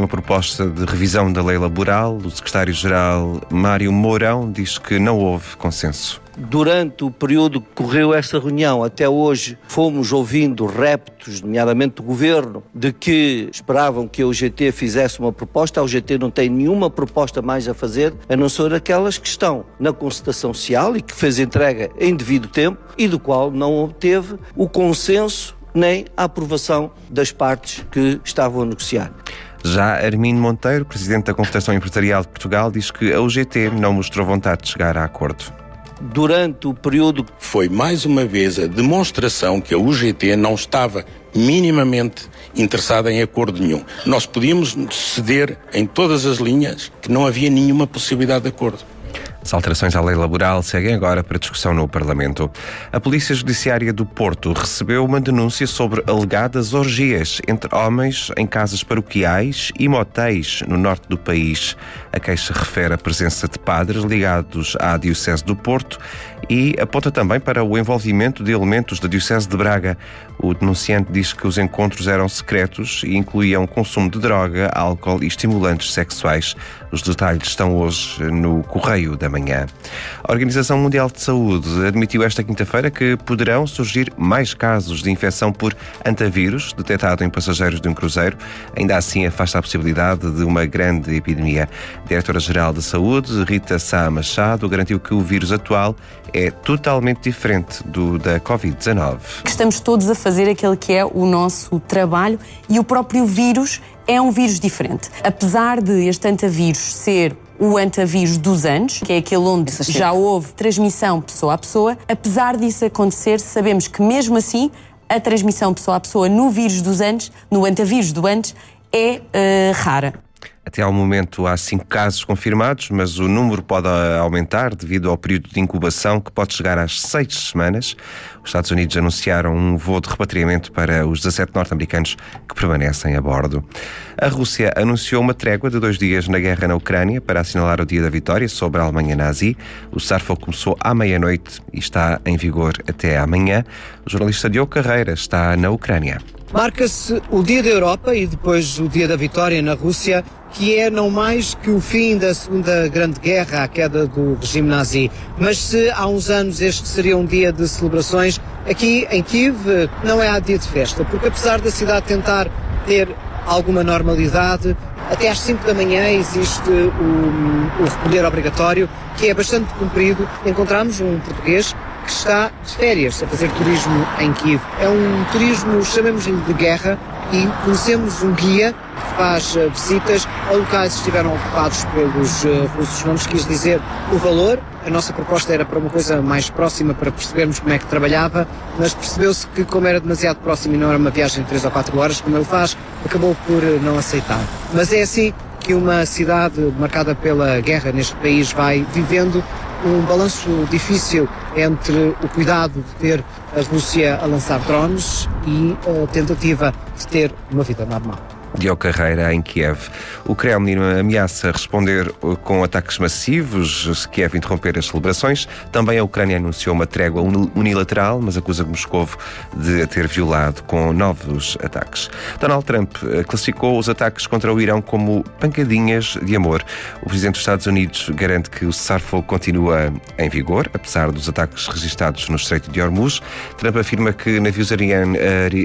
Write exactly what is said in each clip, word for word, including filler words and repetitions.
uma proposta de revisão da lei laboral. O secretário-geral Mário Mourão diz que não houve consenso. Durante o período que correu esta reunião, até hoje, fomos ouvindo reptos, nomeadamente do Governo, de que esperavam que a U G T fizesse uma proposta. A U G T não tem nenhuma proposta mais a fazer, a não ser aquelas que estão na concertação social e que fez entrega em devido tempo e do qual não obteve o consenso nem a aprovação das partes que estavam a negociar. Já Armindo Monteiro, presidente da Confederação Empresarial de Portugal, diz que a U G T não mostrou vontade de chegar a acordo. Durante o período... Foi mais uma vez a demonstração que a U G T não estava minimamente interessada em acordo nenhum. Nós podíamos ceder em todas as linhas que não havia nenhuma possibilidade de acordo. As alterações à lei laboral seguem agora para discussão no Parlamento. A Polícia Judiciária do Porto recebeu uma denúncia sobre alegadas orgias entre homens em casas paroquiais e motéis no norte do país. A queixa refere a presença de padres ligados à Diocese do Porto e aponta também para o envolvimento de elementos da Diocese de Braga. O denunciante diz que os encontros eram secretos e incluíam consumo de droga, álcool e estimulantes sexuais. Os detalhes estão hoje no Correio da Manhã. A Organização Mundial de Saúde admitiu esta quinta-feira que poderão surgir mais casos de infecção por antavírus detectado em passageiros de um cruzeiro. Ainda assim, afasta a possibilidade de uma grande epidemia. A Diretora-Geral de Saúde, Rita Sá Machado, garantiu que o vírus atual é totalmente diferente do da covid dezanove. Estamos todos a fazer aquele que é o nosso trabalho e o próprio vírus é um vírus diferente. Apesar de este antavírus ser o antavírus dos anos, que é aquele onde já houve transmissão pessoa a pessoa, apesar disso acontecer, sabemos que mesmo assim a transmissão pessoa a pessoa no vírus dos anos, no antavírus do antes, é uh, rara. Até ao momento há cinco casos confirmados, mas o número pode aumentar devido ao período de incubação, que pode chegar às seis semanas. Os Estados Unidos anunciaram um voo de repatriamento para os dezassete norte-americanos que permanecem a bordo. A Rússia anunciou uma trégua de dois dias na guerra na Ucrânia para assinalar o dia da vitória sobre a Alemanha nazi. O cessar-fogo começou à meia-noite e está em vigor até amanhã. O jornalista Diogo Carreira está na Ucrânia. Marca-se o Dia da Europa e depois o Dia da Vitória na Rússia, que é não mais que o fim da Segunda Grande Guerra, a queda do regime nazi. Mas se há uns anos este seria um dia de celebrações, aqui em Kiev não é há dia de festa, porque apesar da cidade tentar ter alguma normalidade, até às cinco da manhã existe o, o recolher obrigatório, que é bastante cumprido. Encontramos um português que está de férias a fazer turismo em Kiev. É um turismo, chamemos-lhe de guerra, e conhecemos um guia que faz uh, visitas a locais que estiveram ocupados pelos uh, russos. Não nos quis dizer o valor. A nossa proposta era para uma coisa mais próxima, para percebermos como é que trabalhava, mas percebeu-se que, como era demasiado próximo e não era uma viagem de três ou quatro horas, como ele faz, acabou por uh, não aceitar. Mas é assim que uma cidade marcada pela guerra neste país vai vivendo um balanço difícil entre o cuidado de ter a Rússia a lançar drones e a tentativa de ter uma vida normal. Diogo Carreira, em Kiev. O Kremlin ameaça responder com ataques massivos se Kiev interromper as celebrações. Também a Ucrânia anunciou uma trégua unilateral, mas acusa Moscou de a ter violado com novos ataques. Donald Trump classificou os ataques contra o Irão como pancadinhas de amor. O presidente dos Estados Unidos garante que o cessar-fogo continua em vigor, apesar dos ataques registados no Estreito de Hormuz. Trump afirma que navios arianos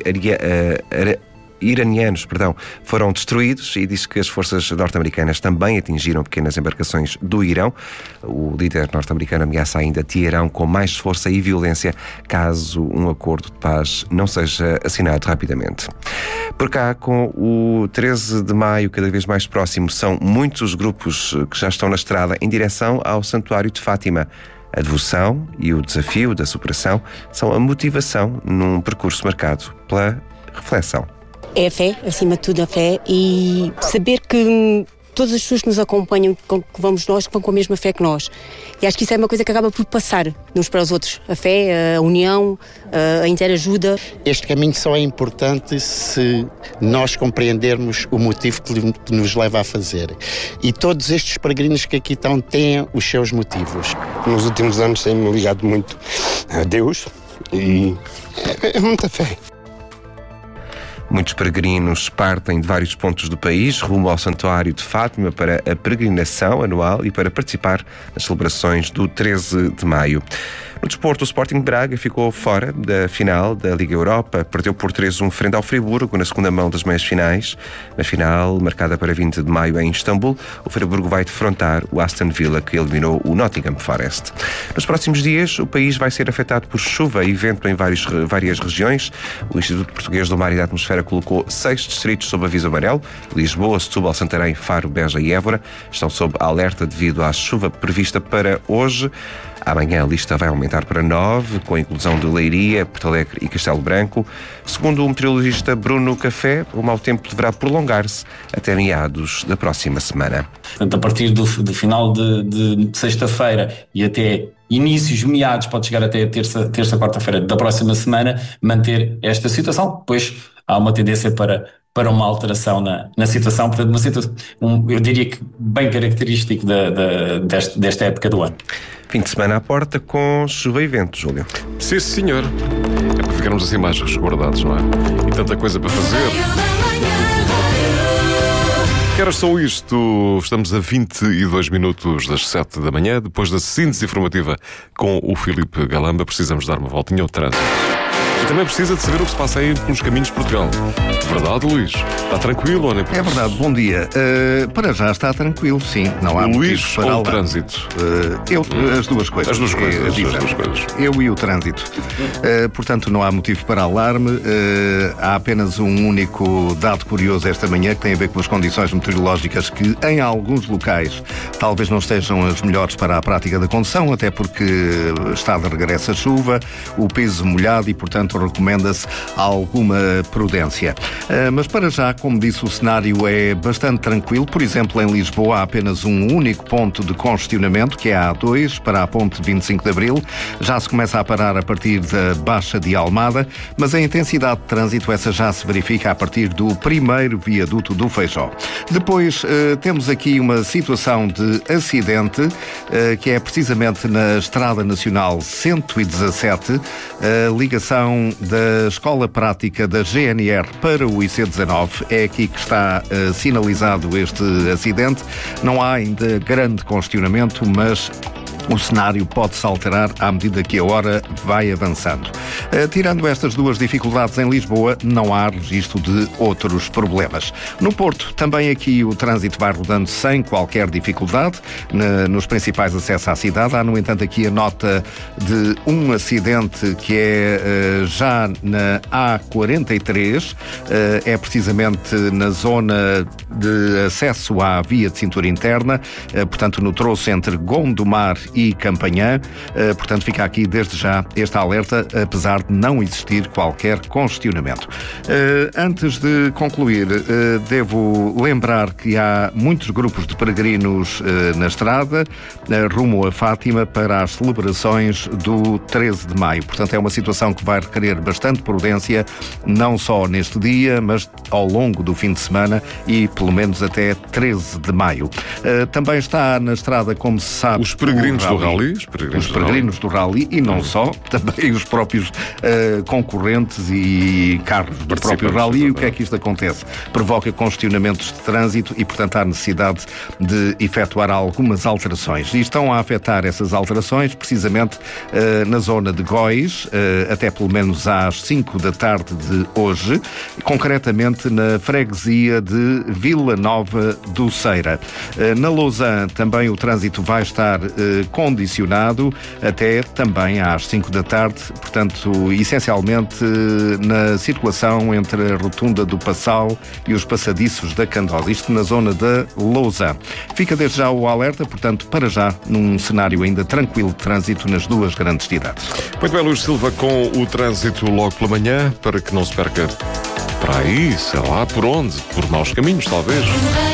iranianos perdão, foram destruídos e diz que as forças norte-americanas também atingiram pequenas embarcações do Irão. O líder norte-americano ameaça ainda Teherão com mais força e violência caso um acordo de paz não seja assinado rapidamente. Por cá, com o treze de maio cada vez mais próximo, são muitos os grupos que já estão na estrada em direção ao Santuário de Fátima. A devoção e o desafio da superação são a motivação num percurso marcado pela reflexão. É a fé, acima de tudo a fé, e saber que todas as pessoas que nos acompanham, que vamos nós, que vão com a mesma fé que nós. E acho que isso é uma coisa que acaba por passar uns para os outros. A fé, a união, a interajuda. Este caminho só é importante se nós compreendermos o motivo que nos leva a fazer. E todos estes peregrinos que aqui estão têm os seus motivos. Nos últimos anos tenho-me ligado muito a Deus e é muita fé. Muitos peregrinos partem de vários pontos do país rumo ao Santuário de Fátima para a peregrinação anual e para participar nas celebrações do treze de maio. No desporto, o Sporting de Braga ficou fora da final da Liga Europa. Perdeu por três a um frente ao Friburgo na segunda mão das meias finais. Na final, marcada para vinte de maio em Istambul, o Friburgo vai defrontar o Aston Villa, que eliminou o Nottingham Forest. Nos próximos dias, o país vai ser afetado por chuva e vento em vários, várias regiões. O Instituto Português do Mar e da Atmosfera colocou seis distritos sob aviso amarelo. Lisboa, Setúbal, Santarém, Faro, Beja e Évora estão sob alerta devido à chuva prevista para hoje. Amanhã a lista vai aumentar para nove, com a inclusão de Leiria, Porto Alegre e Castelo Branco. Segundo o meteorologista Bruno Café, o mau tempo deverá prolongar-se até meados da próxima semana. Portanto, a partir do, do final de, de sexta-feira e até inícios, meados, pode chegar até terça, terça, quarta-feira da próxima semana, manter esta situação. Depois há uma tendência para... para uma alteração na, na situação, portanto, uma situação, um, eu diria que bem característico da, da, deste, desta época do ano. Fim de semana à porta com chuva e vento, Júlio. Sim, senhor. É para ficarmos assim mais resguardados, não é? E tanta coisa para fazer. Que horas são isto? Estamos a vinte e dois minutos das sete da manhã, depois da síntese informativa com o Filipe Galamba. Precisamos dar uma voltinha ao trânsito. E também precisa de saber o que se passa aí pelos caminhos de Portugal. Verdade, Luís? Está tranquilo ou nem por É verdade, bom dia. Uh, para já está tranquilo, sim. Não há o Luís para ou o o trânsito? Uh, eu, hum. As duas coisas. As duas coisas, é, as duas coisas. Eu e o trânsito. Uh, portanto, não há motivo para alarme. Uh, há apenas um único dado curioso esta manhã que tem a ver com as condições meteorológicas que, em alguns locais, talvez não estejam as melhores para a prática da condução, até porque está de regresso a chuva, o piso molhado e, portanto, recomenda-se alguma prudência. Uh, mas para já, como disse, o cenário é bastante tranquilo. Por exemplo, em Lisboa há apenas um único ponto de congestionamento, que é a A dois, para a ponte vinte e cinco de Abril. Já se começa a parar a partir da Baixa de Almada, mas a intensidade de trânsito, essa já se verifica a partir do primeiro viaduto do Feijó. Depois, uh, temos aqui uma situação de acidente, uh, que é precisamente na Estrada Nacional cento e dezassete, a ligação da Escola Prática da G N R para o I C dezanove. É aqui que está uh, sinalizado este acidente. Não há ainda grande congestionamento, mas o cenário pode-se alterar à medida que a hora vai avançando. Uh, tirando estas duas dificuldades em Lisboa, não há registro de outros problemas. No Porto, também aqui o trânsito vai rodando sem qualquer dificuldade na, nos principais acessos à cidade. Há, no entanto, aqui a nota de um acidente que é uh, já na A quarenta e três, uh, é precisamente na zona de acesso à via de cintura interna, uh, portanto no troço entre Gondomar e Campanhã. Uh, portanto, fica aqui desde já este alerta, apesar de não existir qualquer congestionamento. Uh, antes de concluir, uh, devo lembrar que há muitos grupos de peregrinos uh, na estrada, uh, rumo a Fátima, para as celebrações do treze de maio. Portanto, é uma situação que vai requerer bastante prudência, não só neste dia, mas ao longo do fim de semana e pelo menos até treze de maio. Uh, também está na estrada, como se sabe, os peregrinos do rally, os peregrinos, os peregrinos do rally, e não só, também os próprios uh, concorrentes e carros do próprio rally. E o que é que isto acontece? Provoca congestionamentos de trânsito e, portanto, há necessidade de efetuar algumas alterações. E estão a afetar essas alterações precisamente uh, na zona de Góis, uh, até pelo menos às cinco da tarde de hoje, concretamente na freguesia de Vila Nova do Ceira. Uh, na Lousã também o trânsito vai estar uh, condicionado até também às cinco da tarde, portanto, essencialmente na circulação entre a rotunda do Passal e os passadiços da Candosa, isto na zona da Lousã. Fica desde já o alerta, portanto, para já, num cenário ainda tranquilo de trânsito nas duas grandes cidades. Muito bem, Luís Silva, com o trânsito logo pela manhã, para que não se perca para aí, sei lá, por onde? Por maus caminhos, talvez.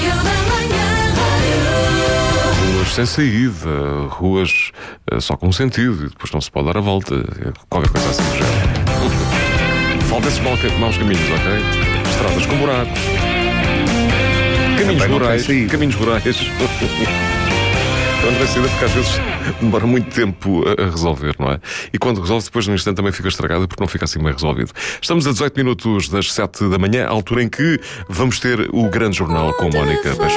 Sem saída, ruas uh, só com um sentido e depois não se pode dar a volta, qualquer coisa assim do género. Falta esses maus, maus caminhos, ok? Estradas com buracos, caminhos rurais, caminhos rurais. Quando vai saída, porque às vezes demora muito tempo a, a resolver, não é? E quando resolve, depois no instante também fica estragada porque não fica assim bem resolvido. Estamos a dezoito minutos das sete da manhã, a altura em que vamos ter o grande jornal com Mónica Peixoto.